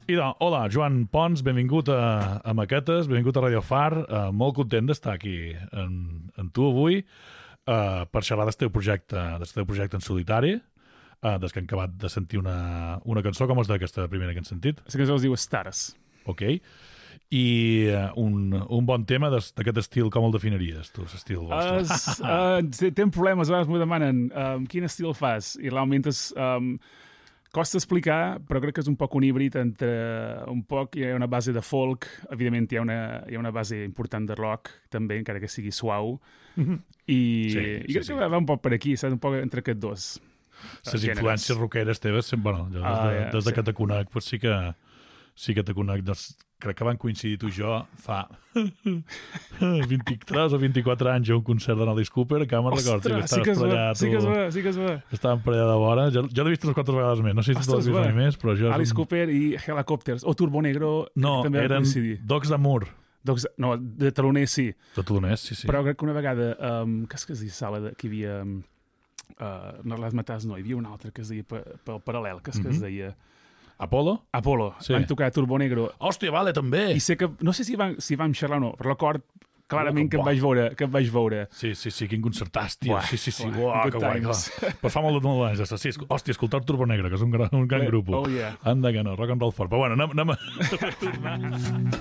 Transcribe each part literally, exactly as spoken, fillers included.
I doncs, hola, Joan Pons, benvingut a, a Maquetes, benvingut a Radio Far. Uh, molt content d'estar aquí en, en tu avui uh, per xerrar del teu projecte, del teu projecte en solitari, uh, des que hem acabat de sentir una, una cançó. Com es deia aquesta primera que hem sentit? La cançó es diu Stars. Ok. I uh, un, un bon tema d'aquest estil, com el definiries, tu, l'estil vostre? Es, uh, tenen problemes, a vegades m'ho demanen um, quin estil fas, i realment és... Um, costa explicar, però crec que és un poc un híbrid entre un poc, hi ha una base de folk, evidentment hi ha una, hi ha una base important de rock, també, encara que sigui suau, Mm-hmm. i, Sí, i sí, crec sí. que va un poc per aquí, saps? Un poc entre aquests dos. Les influències rockeres teves, sempre, bueno, jo, des, de, Ah, ja, des de sí. que te conec, pues sí que, sí que te conec. Doncs, crec que van coincidir tu i jo fa vint-i-tres o vint-i-quatre anys a un concert d'Alice Cooper, que me'n recordo. Ostres, sí que es va, sí que es va, sí que es va. Estàvem per allà de vora. Jo, jo l'he vist unes quantes vegades més. No sé si tu Ostres, l'has vist va. mai més, però jo... és Alice un- Cooper i Helicopters, o Turbo Negro, No, també van eren coincidir. Dogs d'Amour. Doncs, no, de Taloner sí, De Tolonès, sí, sí. però crec que una vegada, um, què és que es diu sala, de, que hi havia, um, uh, no les matàs no, hi havia una altra que es deia pe- pel paral·lel, què és que es Mhm. deia? Apolo? Apolo, Sí. sí. Van tocar Turbo Negro, Hòstia, vale, també! i sé que, no sé si vam, si vam xerrar o no, però l'acord clarament Oh, que que em bo. vaig veure, que em vaig veure. Sí, sí, sí, quin concertàs, tio. Buah, sí, sí, sí. buah, Uah, good que guai, clar. times. Però fa molt de molt d'anys. Sí, esco- hòstia, escoltar Turbo Negre, que és un gran, un gran Eh, grup. oh, yeah. Anda que no, rock and roll fort. Però bueno, anem, anem a tornar.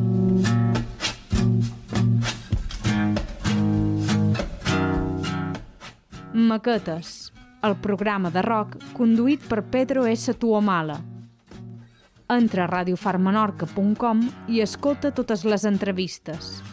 Maquetes, el programa de rock conduït per Pedro S. Tuomala. Entra a radiofarmenorca punt com i escolta totes les entrevistes.